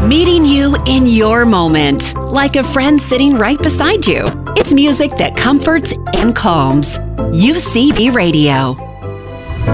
Meeting you in your moment, like a friend sitting right beside you. It's music that comforts and calms. UCB Radio.